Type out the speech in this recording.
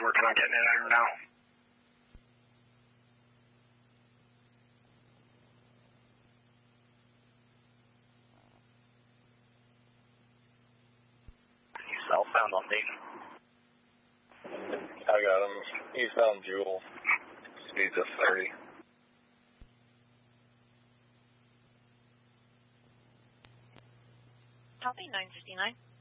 working on getting it out here now. Southbound on Dayton. I got him. Eastbound Jewel. Speeds of 30. Copy, 959.